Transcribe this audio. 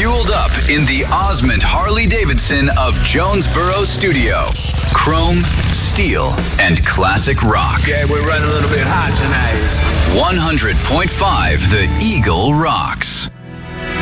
fueled up in the Osmond Harley-Davidson of Jonesboro Studio. Chrome, steel, and classic rock. Yeah, we're running a little bit hot tonight. 100.5 The Eagle rocks.